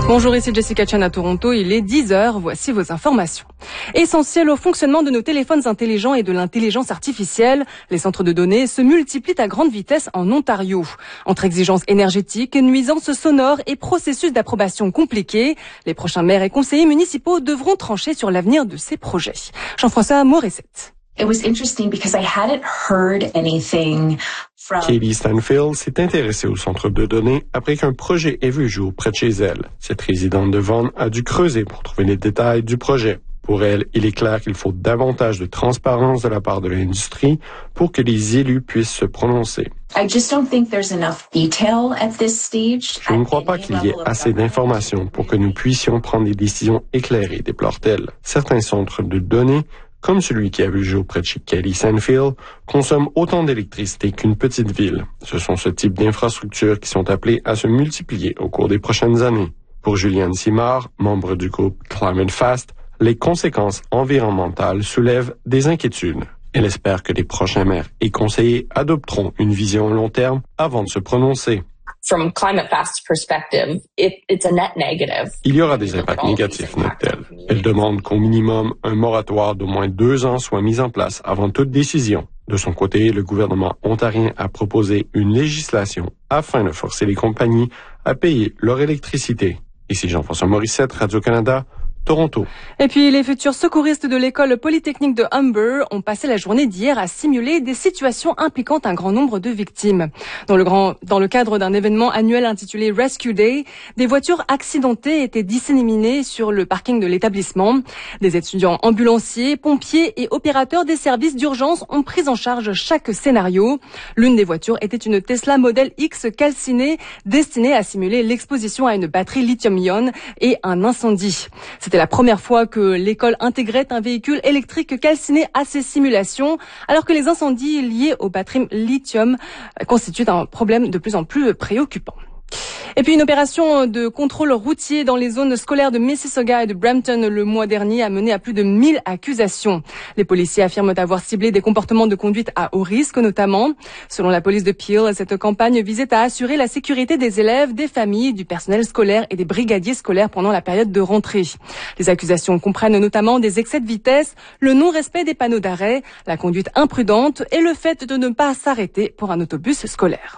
Bonjour, ici Jessica Chan à Toronto, il est 10h, voici vos informations. Essentiel au fonctionnement de nos téléphones intelligents et de l'intelligence artificielle, les centres de données se multiplient à grande vitesse en Ontario. Entre exigences énergétiques, nuisances sonores et processus d'approbation compliqués, les prochains maires et conseillers municipaux devront trancher sur l'avenir de ces projets. Jean-François Morissette. It was interesting because I hadn't heard anything from... Katie Stanfield s'est intéressée au centre de données après qu'un projet ait vu jour près de chez elle. Cette résidente de Vaughan a dû creuser pour trouver les détails du projet. Pour elle, il est clair qu'il faut davantage de transparence de la part de l'industrie pour que les élus puissent se prononcer. I just don't think there's enough detail at this stage. Je ne crois pas qu'il y ait assez d'informations pour que nous puissions prendre des décisions éclairées, déplore-t-elle. Certains centres de données, comme celui qui a vu le jour près de chez Katie Stanfield, consomment autant d'électricité qu'une petite ville. Ce sont ce type d'infrastructures qui sont appelées à se multiplier au cours des prochaines années. Pour Juliane Simard, membre du groupe Climate Fast, les conséquences environnementales soulèvent des inquiétudes. Elle espère que les prochains maires et conseillers adopteront une vision long terme avant de se prononcer. From Climate Fast perspective, it's a net negative. Il y aura des impacts négatifs, note-t-elle. Elle demande qu'au minimum, un moratoire d'au moins 2 ans soit mis en place avant toute décision. De son côté, le gouvernement ontarien a proposé une législation afin de forcer les compagnies à payer leur électricité. Ici Jean-François Morissette, Radio-Canada, Toronto. Et puis, les futurs secouristes de l'école polytechnique de Humber ont passé la journée d'hier à simuler des situations impliquant un grand nombre de victimes. Dans le cadre d'un événement annuel intitulé Rescue Day, des voitures accidentées étaient disséminées sur le parking de l'établissement. Des étudiants ambulanciers, pompiers et opérateurs des services d'urgence ont pris en charge chaque scénario. L'une des voitures était une Tesla Model X calcinée, destinée à simuler l'exposition à une batterie lithium-ion et un incendie. C'était la première fois que l'école intégrait un véhicule électrique calciné à ces simulations, alors que les incendies liés aux batteries lithium constituent un problème de plus en plus préoccupant. Et puis une opération de contrôle routier dans les zones scolaires de Mississauga et de Brampton le mois dernier a mené à plus de 1000 accusations. Les policiers affirment avoir ciblé des comportements de conduite à haut risque notamment. Selon la police de Peel, cette campagne visait à assurer la sécurité des élèves, des familles, du personnel scolaire et des brigadiers scolaires pendant la période de rentrée. Les accusations comprennent notamment des excès de vitesse, le non-respect des panneaux d'arrêt, la conduite imprudente et le fait de ne pas s'arrêter pour un autobus scolaire.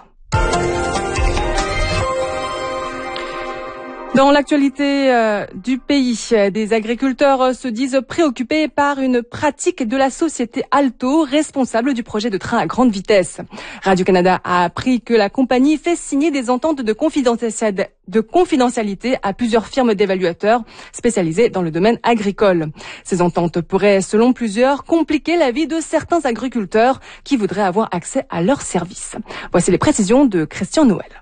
Dans l'actualité du pays, des agriculteurs se disent préoccupés par une pratique de la société Alto, responsable du projet de train à grande vitesse. Radio-Canada a appris que la compagnie fait signer des ententes de confidentialité à plusieurs firmes d'évaluateurs spécialisées dans le domaine agricole. Ces ententes pourraient, selon plusieurs, compliquer la vie de certains agriculteurs qui voudraient avoir accès à leurs services. Voici les précisions de Christian Noël.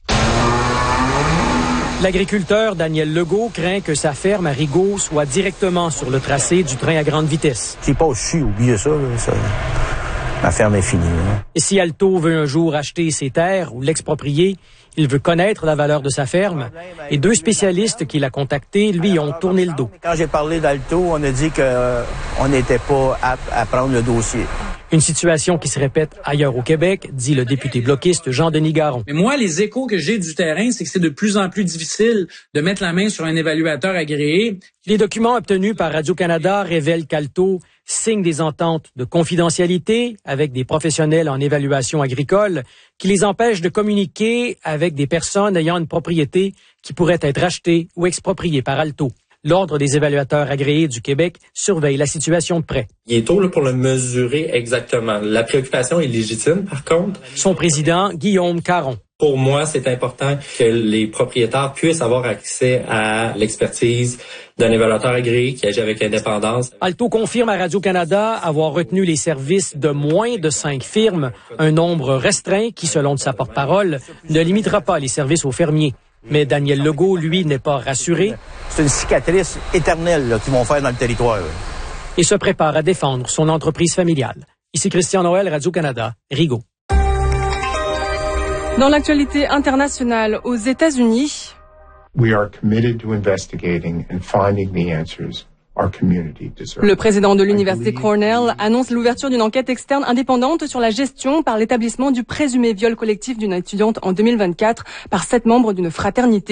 L'agriculteur Daniel Legault craint que sa ferme à Rigaud soit directement sur le tracé du train à grande vitesse. C'est pas chier, oubliez ça, ma ferme est finie. Là. Et si Alto veut un jour acheter ses terres ou l'exproprier, il veut connaître la valeur de sa ferme. Et 2 spécialistes qu'il a contactés, lui, ont tourné le dos. Quand j'ai parlé d'Alto, on a dit qu'on n'était pas apte à prendre le dossier. Une situation qui se répète ailleurs au Québec, dit le député bloquiste Jean-Denis Garon. Mais moi, les échos que j'ai du terrain, c'est que c'est de plus en plus difficile de mettre la main sur un évaluateur agréé. Les documents obtenus par Radio-Canada révèlent qu'Alto signe des ententes de confidentialité avec des professionnels en évaluation agricole qui les empêchent de communiquer avec des personnes ayant une propriété qui pourrait être achetée ou expropriée par Alto. L'Ordre des évaluateurs agréés du Québec surveille la situation de près. Il est tôt pour le mesurer exactement. La préoccupation est légitime, par contre. Son président, Guillaume Caron. Pour moi, c'est important que les propriétaires puissent avoir accès à l'expertise d'un évaluateur agréé qui agit avec indépendance. Alto confirme à Radio-Canada avoir retenu les services de moins de 5 firmes, un nombre restreint qui, selon sa porte-parole, ne limitera pas les services aux fermiers. Mais Daniel Legault, lui, n'est pas rassuré. C'est une cicatrice éternelle qu'ils vont faire dans le territoire. Et se prépare à défendre son entreprise familiale. Ici Christian Noël, Radio-Canada, Rigaud. Dans l'actualité internationale, aux États-Unis, We are committed to investigating and finding the answers our community deserves. Le président de l'université Cornell annonce l'ouverture d'une enquête externe indépendante sur la gestion par l'établissement du présumé viol collectif d'une étudiante en 2024 par 7 membres d'une fraternité.